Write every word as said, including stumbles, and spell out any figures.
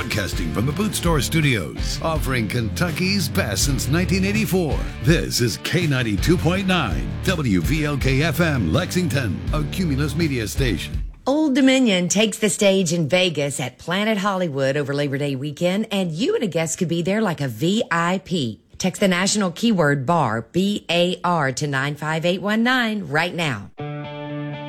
broadcasting from the Boot Store Studios, offering Kentucky's best since nineteen eighty-four. This is K ninety-two point nine, W V L K F M, Lexington, a Cumulus Media station. Old Dominion takes the stage in Vegas at Planet Hollywood over Labor Day weekend, and you and a guest could be there like a V I P. Text the national keyword BAR, B A R, to nine five eight one nine right now.